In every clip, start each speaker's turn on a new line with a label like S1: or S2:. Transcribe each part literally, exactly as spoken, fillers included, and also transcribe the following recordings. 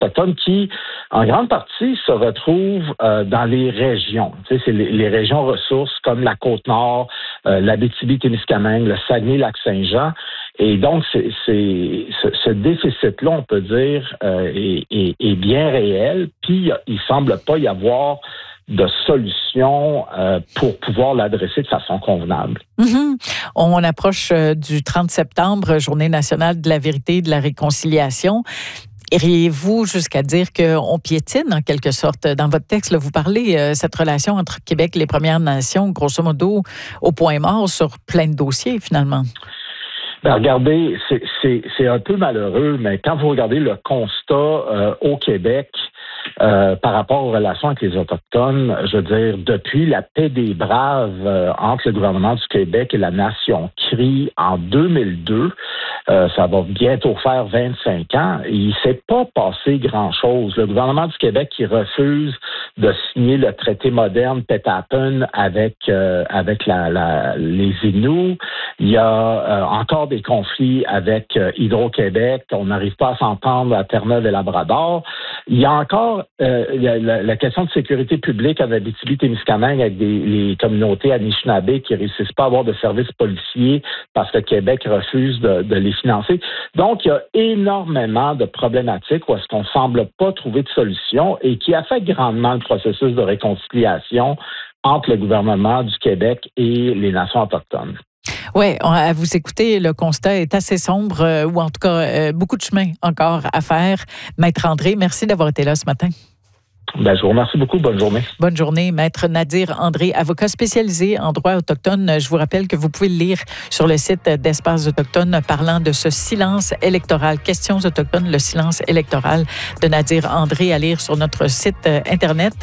S1: autochtones qui, en grande partie, se retrouvent euh, dans les régions. Tu sais, c'est les, les régions ressources comme la Côte-Nord, euh, l'Abitibi-Témiscamingue, le Saguenay-Lac-Saint-Jean. Et donc, c'est, c'est, ce, ce déficit-là, on peut dire, euh, est, est, est bien réel. Puis, il semble pas y avoir de solution euh, pour pouvoir l'adresser de façon convenable.
S2: Mm-hmm. On approche euh, du trente septembre, Journée nationale de la vérité et de la réconciliation. Iriez-vous jusqu'à dire qu'on piétine, en quelque sorte? Dans votre texte, là, vous parlez de euh, cette relation entre Québec et les Premières Nations, grosso modo, au point mort sur plein de dossiers, finalement.
S1: Ben, regardez, c'est, c'est, c'est un peu malheureux, mais quand vous regardez le constat euh, au Québec, Euh, par rapport aux relations avec les Autochtones, je veux dire, depuis la paix des Braves euh, entre le gouvernement du Québec et la Nation Crie en deux mille deux, euh, ça va bientôt faire vingt-cinq ans, et il ne s'est pas passé grand-chose. Le gouvernement du Québec qui refuse de signer le traité moderne Pétapen avec euh, avec la, la, les Inuits. Il y a euh, encore des conflits avec euh, Hydro-Québec. On n'arrive pas à s'entendre à Terre-Neuve et Labrador. Il y a encore euh, la, la question de sécurité publique en Abitibi-Témiscamingue avec des, les communautés Anishinaabe qui ne réussissent pas à avoir de services policiers parce que Québec refuse de, de les financer. Donc, il y a énormément de problématiques où est-ce qu'on ne semble pas trouver de solution et qui affectent grandement le processus de réconciliation entre le gouvernement du Québec et les nations autochtones.
S2: Oui, à vous écouter, le constat est assez sombre, euh, ou en tout cas, euh, beaucoup de chemin encore à faire. Maître André, merci d'avoir été là ce matin.
S1: Ben, je vous remercie beaucoup. Bonne journée.
S2: Bonne journée, Maître Nadir André, avocat spécialisé en droit autochtone. Je vous rappelle que vous pouvez le lire sur le site d'Espace autochtone parlant de ce silence électoral. Questions autochtones, le silence électoral de Nadir André à lire sur notre site Internet.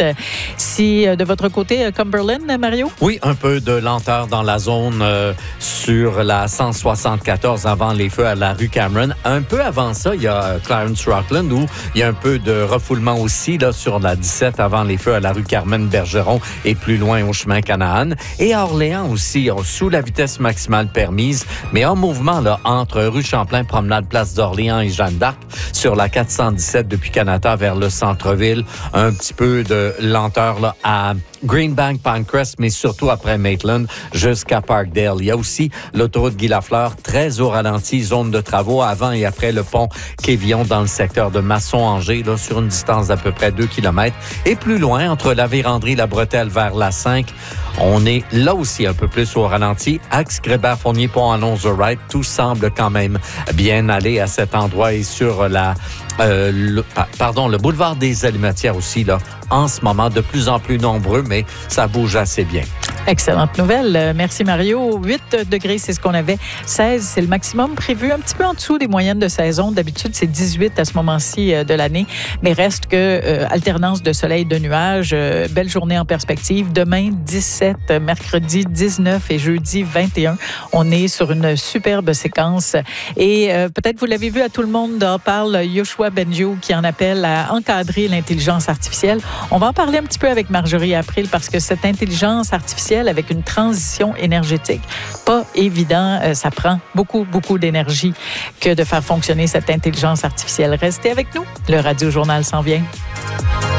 S2: Si de votre côté, Cumberland, Mario?
S3: Oui, un peu de lenteur dans la zone euh, sur la cent soixante-quatorze avant les feux à la rue Cameron. Un peu avant ça, il y a Clarence Rockland où il y a un peu de refoulement aussi là, sur la dix-sept avant les feux à la rue Carmen-Bergeron et plus loin au chemin Canaan. Et à Orléans aussi, sous la vitesse maximale permise, mais en mouvement là, entre rue Champlain, promenade Place d'Orléans et Jeanne d'Arc, sur la quatre cent dix-sept depuis Canada vers le centre-ville. Un petit peu de lenteur là, à Greenbank, Pinecrest, mais surtout après Maitland jusqu'à Parkdale. Il y a aussi l'autoroute Guy-Lafleur, très au ralenti, zone de travaux avant et après le pont Quévillon dans le secteur de Masson-Angers, là, sur une distance d'à peu près deux kilomètres. Et plus loin, entre la Vérandrie et la Bretelle vers la cinq, on est là aussi un peu plus au ralenti. Axe, Grébert, Fournier, Pont-Alonzo-Wright, tout semble quand même bien aller à cet endroit et sur la, euh, le, pardon, le boulevard des Alimentières aussi, là, en ce moment, de plus en plus nombreux, mais ça bouge assez bien.
S2: Excellente nouvelle. Merci, Mario. huit degrés, c'est ce qu'on avait. seize, c'est le maximum prévu, un petit peu en dessous des moyennes de saison. D'habitude, c'est dix-huit à ce moment-ci de l'année. Mais reste que euh, alternance de soleil et de nuages. Euh, belle journée en perspective. Demain, dix-sept, mercredi, dix-neuf et jeudi, vingt et un. On est sur une superbe séquence. Et euh, peut-être vous l'avez vu, à tout le monde en parle, Yoshua Bengio qui en appelle à encadrer l'intelligence artificielle. On va en parler un petit peu avec Marjorie April parce que cette intelligence artificielle avec une transition énergétique, pas évident. Euh, ça prend beaucoup, beaucoup d'énergie que de faire fonctionner cette intelligence artificielle. Restez avec nous. Le Radio Journal s'en vient.